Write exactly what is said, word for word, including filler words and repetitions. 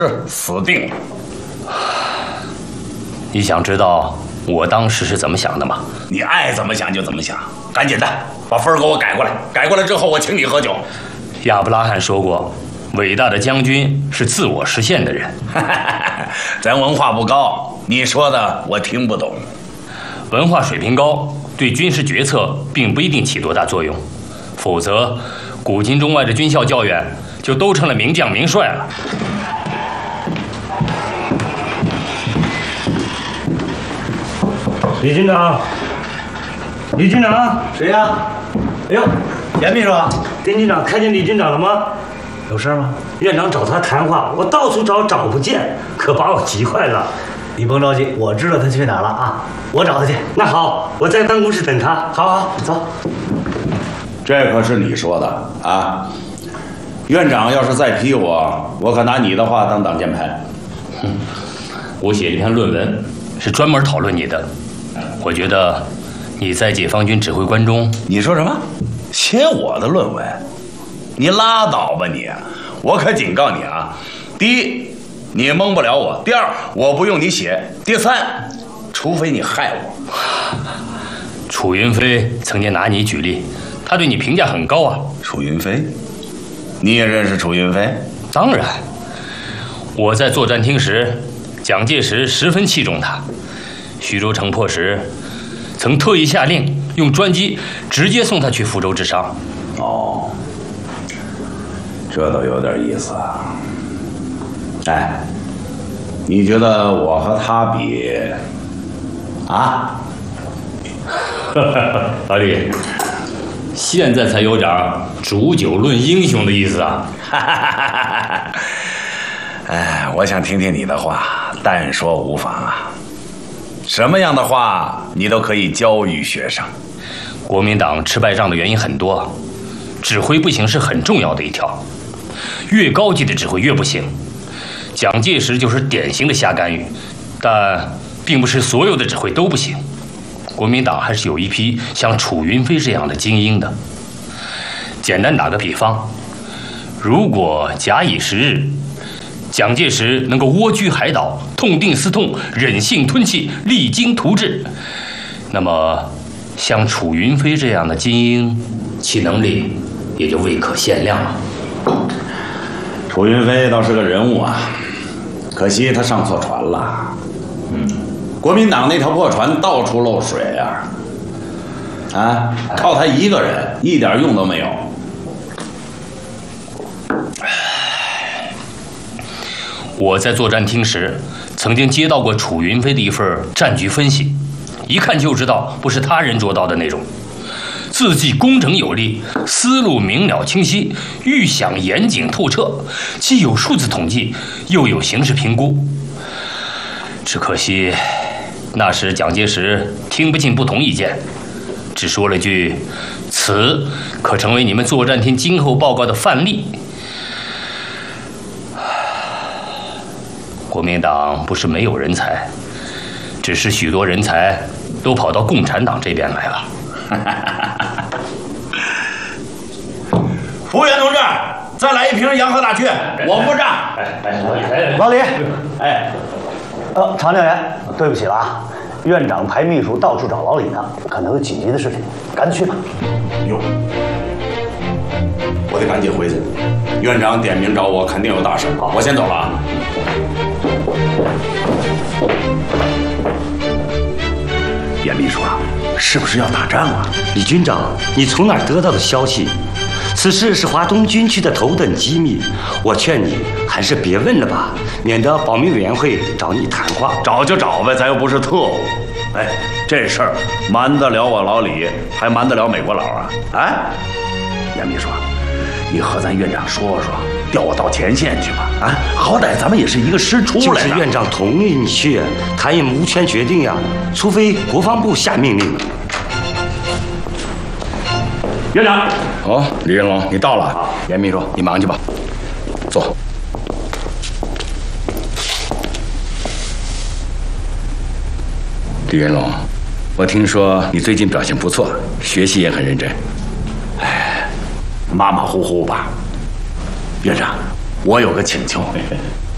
是死定了。 你想知道我当时是怎么想的吗？ 你爱怎么想就怎么想，赶紧的把分给我改过来，改过来之后我请你喝酒。 亚伯拉罕说过，伟大的将军是自我实现的人。 咱文化不高，你说的我听不懂。 文化水平高，对军事决策并不一定起多大作用，否则古今中外的军校教员就都成了名将名帅了。 李军长，李军长， 谁呀？哎呦，严秘书， 丁军长看见李军长了吗？ 有事吗？ 院长找他谈话，我到处找找不见，可把我急坏了。 你甭着急，我知道他去哪儿了啊，我找他去。 那好，我在办公室等他。 好好，走。 这可是你说的啊！院长要是再批我，我可拿你的话当挡箭牌。 哼，我写一篇论文，是专门讨论你的。我觉得你在解放军指挥官中， 你说什么？写我的论文？你拉倒吧你！我可警告你啊！第一，你蒙不了我；第二，我不用你写；第三，除非你害我。 楚云飞曾经拿你举例，他对你评价很高啊。 楚云飞，你也认识楚云飞？ 当然，我在作战厅时，蒋介石十分器重他。徐州城破时，曾特意下令用专机直接送他去福州治伤。 哦，这倒有点意思啊。哎，你觉得我和他比啊？ 老李，现在才有点煮酒论英雄的意思啊！ 哎，我想听听你的话，但说无妨啊。什么样的话你都可以教育学生。 国民党吃败仗的原因很多，指挥不行是很重要的一条。越高级的指挥越不行。蒋介石就是典型的瞎干预，但并不是所有的指挥都不行。国民党还是有一批像楚云飞这样的精英的。简单打个比方，如果假以时日，蒋介石能够蜗居海岛，痛定思痛，忍性吞气，励精图治，那么像楚云飞这样的精英，其能力也就未可限量了。 楚云飞倒是个人物啊，可惜他上错船了。嗯，国民党那条破船到处漏水呀、啊，啊，靠他一个人一点用都没有。 我在作战厅时，曾经接到过楚云飞的一份战局分析，一看就知道不是他人做到的那种。字迹工整有力，思路明了清晰，预想严谨透彻，既有数字统计，又有形势评估。只可惜，那时蒋介石听不进不同意见，只说了句：“此可成为你们作战厅今后报告的范例。”国民党不是没有人才，只是许多人才都跑到共产党这边来了。 服务员同志，再来一瓶洋河大曲，我付账。 哎哎， 老李， 哎， 呃，常教员，对不起了啊，院长派秘书到处找老李呢，可能有紧急的事情，赶紧去吧。 哟，我得赶紧回去。院长点名找我，肯定有大事。我先走了啊。严秘书啊，是不是要打仗啊？ 李军长，你从哪儿得到的消息？此事是华东军区的头等机密，我劝你还是别问了吧，免得保密委员会找你谈话。 找就找呗，咱又不是特务。哎，这事儿瞒得了我老李，还瞒得了美国佬啊？哎，严秘书，你和咱院长说说，调我到前线去吧。啊，好歹咱们也是一个师出来的。 就是院长同意你去，他也无权决定呀，除非国防部下命令。 院长，哦，李云龙，你到了。严秘书，你忙去吧。坐。李云龙，我听说你最近表现不错，学习也很认真。哎，马马虎虎吧。院长，我有个请求。